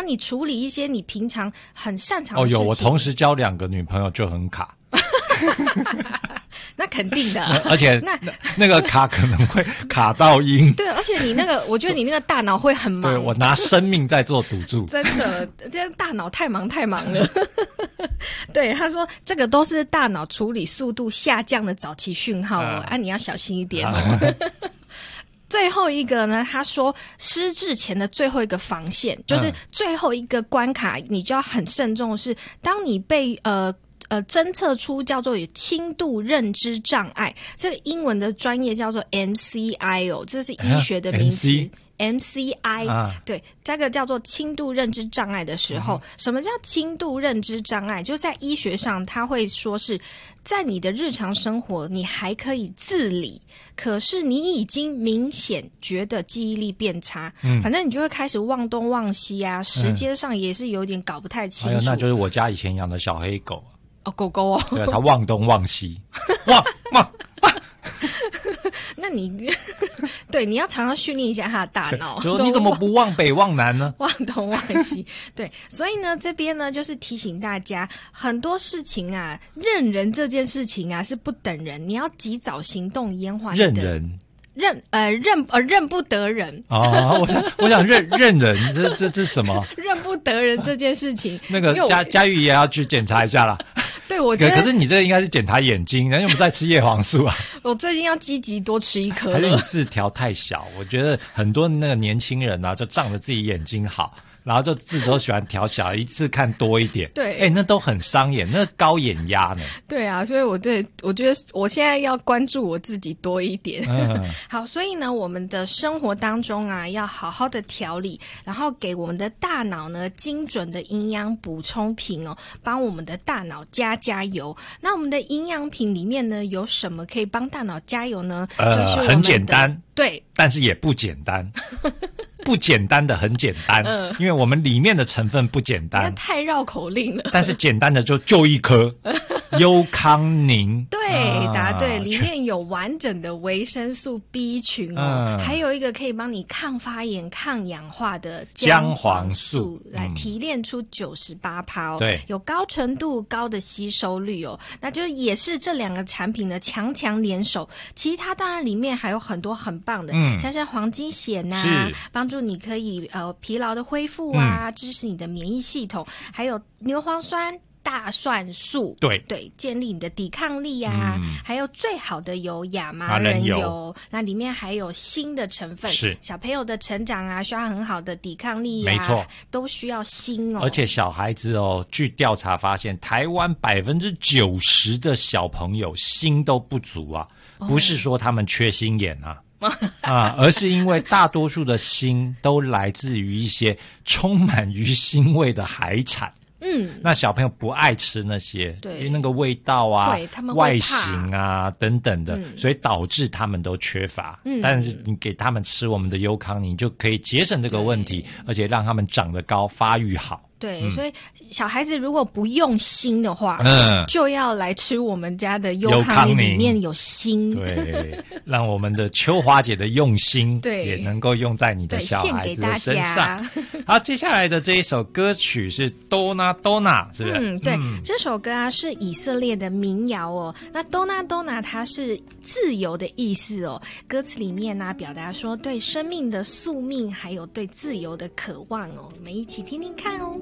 后你处理一些你平常很擅长的事情。 我同时交2个女朋友就很卡。 那肯定的， 而且那个卡可能会卡到音。 对，而且你那个，我觉得你那个大脑会很忙。 对，我拿生命在做赌注。 真的，这样大脑太忙了。对，他说这个都是大脑处理速度下降的早期讯号哦，你要小心一点哦。最后一个呢，他说失智前的最后一个防线，就是最后一个关卡，你就要很慎重的是，当你被侦测出叫做有轻度认知障碍，这个英文的专业叫做 MCI 哦，这是医学的名词。MCI 对，这个叫做轻度认知障碍的时候，什么叫轻度认知障碍？就在医学上，他会说是在你的日常生活，你还可以自理，可是你已经明显觉得记忆力变差，反正你就会开始忘东忘西啊，时间上也是有点搞不太清楚。 那就是我家以前养的小黑狗。 狗狗哦， 对，它忘东忘西，忘。 那你对你要常常训练一下他的大脑， 就你怎么不忘北忘南呢？ 忘东忘西，对，所以呢，这边呢就是提醒大家，很多事情啊，认人这件事情啊是不等人，你要及早行动，延缓认人。 认不得人哦，我想认人，这是什么？ 认不得人这件事情， 那个佳玉也要去检查一下啦。 对，我觉得可是你这个应该是检查眼睛，因为我们在吃叶黄素啊。 我最近要积极多吃1颗了。 还是你字条太小？我觉得很多那个年轻人啊，就仗着自己眼睛好。然后就字都喜欢调小，一次看多一点。 对， 那都很伤眼，那高眼压呢。 对啊，所以我觉得我现在要关注我自己多一点。好，所以呢，我们的生活当中啊，要好好的调理，然后给我们的大脑呢精准的营养补充品哦，帮我们的大脑加油。那我们的营养品里面呢，有什么可以帮大脑加油呢？就是很简单， 对， 但是也不简单。不简单的很简单，因为我们里面的成分不简单， 那太绕口令了。 但是简单的就1颗优康宁。 对，答对，里面有完整的维生素 B 群哦，还有一个可以帮你抗发炎、抗氧化的姜黄素，来提炼出98%哦， 对， 有高纯度、高的吸收率哦，那就也是这2个产品的强联手。其他当然里面还有很多很棒的，像是黄金酰啊，帮助你可以疲劳的恢复啊，支持你的免疫系统，还有牛磺酸、大蒜素，对，建立你的抵抗力啊，还有最好的有亚麻仁油，那里面还有锌的成分，是小朋友的成长啊，需要很好的抵抗力啊，没错，都需要锌哦。 而且小孩子哦，据调查发现，台湾90%的小朋友锌都不足啊，不是说他们缺锌眼啊。而是因为大多数的锌都来自于一些充满于腥味的海产。那小朋友不爱吃那些，因为那个味道啊、外形啊等等的，所以导致他们都缺乏。但是你给他们吃我们的优康宁，就可以节省这个问题，而且让他们长得高、发育好。 对，所以小孩子如果不用心的话，就要来吃我们家的优康宁，里面有锌。 对，让我们的秋华姐的用心，也能够用在你的小孩子的身上。好，接下来的这一首歌曲是 Donna Donna， 是不是？ 对，这首歌啊是以色列的民谣哦。那 Donna Donna 它是自由的意思哦，歌词里面呢表达说对生命的宿命，还有对自由的渴望哦。我们一起听听看哦。